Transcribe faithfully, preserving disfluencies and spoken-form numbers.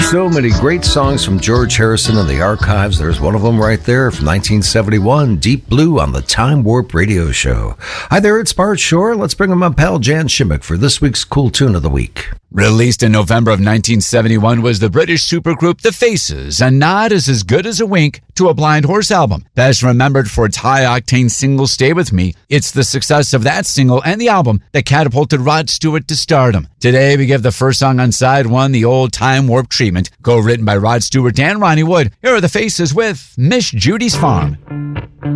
So many great songs from George Harrison in the archives. There's one of them right there from nineteen seventy-one, Deep Blue on the Time Warp Radio Show. Hi there, it's Bart Shore. Let's bring in my pal Jan Shimmick for this week's Cool Tune of the Week. Released in November of nineteen seventy-one was the British supergroup The Faces. A nod is as good as a wink to a Blind Horse album. Best remembered for its high-octane single Stay With Me. It's the success of that single and the album that catapulted Rod Stewart to stardom. Today, we give the first song on side one the old Time Warp treatment. Co-written by Rod Stewart and Ronnie Wood. Here are The Faces with Miss Judy's Farm.